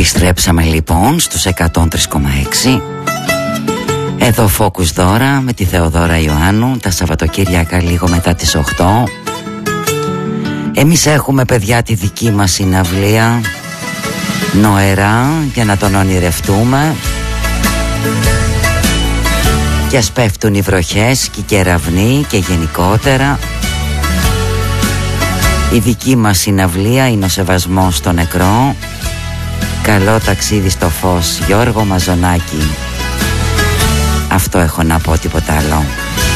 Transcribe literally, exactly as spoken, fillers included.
Επιστρέψαμε λοιπόν στους εκατόν τρία κόμμα έξι. Εδώ Focus Δώρα με τη Θεοδώρα Ιωάννου, τα Σαββατοκύριακα λίγο μετά τις οκτώ. Εμείς έχουμε, παιδιά, τη δική μας συναυλία νοερά για να τον ονειρευτούμε. Και ας πέφτουν οι βροχές και οι κεραυνοί και γενικότερα. Η δική μας συναυλία είναι ο σεβασμός στο νεκρό. Καλό ταξίδι στο φως, Γιώργο Μαζονάκη. Αυτό έχω να πω, τίποτα άλλο.